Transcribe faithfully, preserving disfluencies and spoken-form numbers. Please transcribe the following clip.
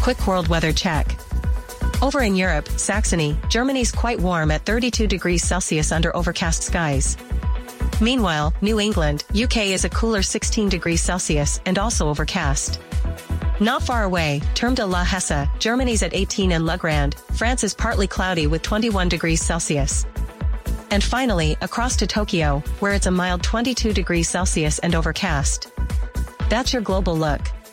Quick world weather check. Over in Europe, Saxony, Germany's quite warm at thirty-two degrees Celsius under overcast skies. Meanwhile, New England, U K is a cooler sixteen degrees Celsius and also overcast. Not far away, Terme de la Hesse, Germany's at eighteen and La Grande, France is partly cloudy with twenty-one degrees Celsius. And finally, across to Tokyo, where it's a mild twenty-two degrees Celsius and overcast. That's your global look.